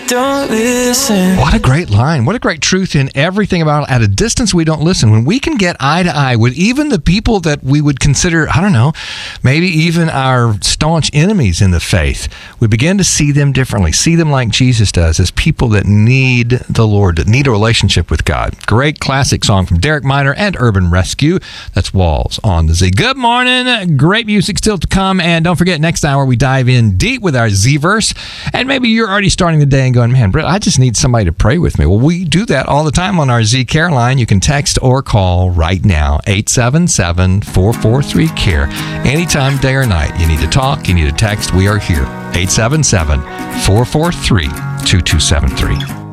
don't listen. What a great line. What a great truth in everything about it. At a distance, we don't listen. When we can get eye to eye with even the people that we would consider, I don't know, maybe even our staunch enemies in the faith, we begin to see them differently, see them like Jesus does, as people that need the Lord, that need a relationship with God. Great classic song from Derek Minor and Urban Rescue. That's Walls on the Z. Good morning. Great music still to come. And don't forget, next hour we dive in deep with our Z-verse. And maybe you're already starting the day and going, man, Britt, I just need somebody to pray with me. Well, we do that all the time on our Z Care line. You can text or call right now, 877-443-CARE. Anytime, day or night. You need to talk, you need to text. We are here, 877-443-2273.